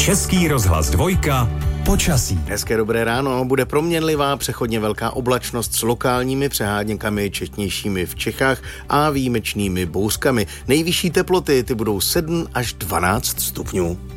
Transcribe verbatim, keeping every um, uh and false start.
Český rozhlas dvojka. Počasí. Hezké dobré ráno, bude proměnlivá, přechodně velká oblačnost s lokálními přeháněkami, četnějšími v Čechách a výjimečnými bouřkami. Nejvyšší teploty ty budou sedm až dvanáct stupňů.